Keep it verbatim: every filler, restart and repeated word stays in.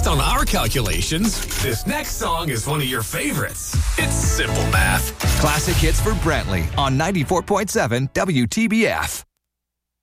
Based on our calculations, this next song is one of your favorites. It's simple math. Classic hits for Brantley on ninety-four point seven W T B F.